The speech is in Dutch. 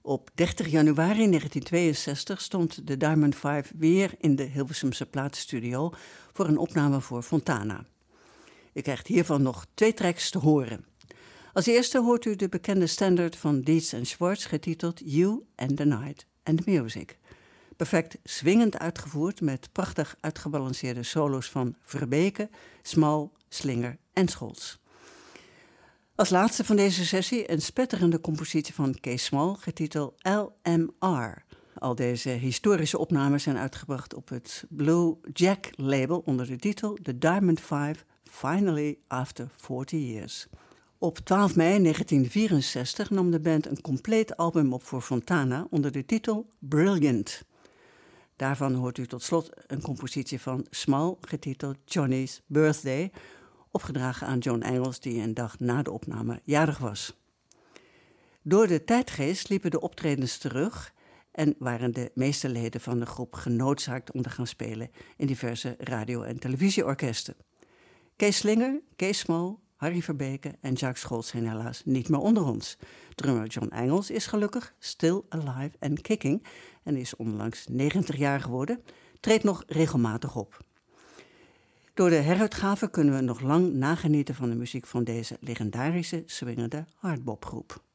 Op 30 januari 1962 stond de Diamond Five weer in de Hilversumse platenstudio voor een opname voor Fontana. U krijgt hiervan nog 2 tracks te horen. Als eerste hoort u de bekende standaard van Dietz en Schwartz getiteld You and the Night and the Music. Perfect swingend uitgevoerd met prachtig uitgebalanceerde solo's van Verbeke, Small, Slinger en Scholz. Als laatste van deze sessie een spetterende compositie van Kees Small getiteld LMR. Al deze historische opnames zijn uitgebracht op het Blue Jack label onder de titel The Diamond Five Finally After 40 Years. Op 12 mei 1964 nam de band een compleet album op voor Fontana onder de titel Brilliant. Daarvan hoort u tot slot een compositie van Small getiteld Johnny's Birthday, opgedragen aan John Engels die een dag na de opname jarig was. Door de tijdgeest liepen de optredens terug en waren de meeste leden van de groep genoodzaakt om te gaan spelen in diverse radio- en televisieorkesten. Kees Slinger, Kees Small, Harry Verbeke en Jacques Scholz zijn helaas niet meer onder ons. Drummer John Engels is gelukkig still alive and kicking en is onlangs 90 jaar geworden, treedt nog regelmatig op. Door de heruitgave kunnen we nog lang nagenieten van de muziek van deze legendarische swingende hardbopgroep.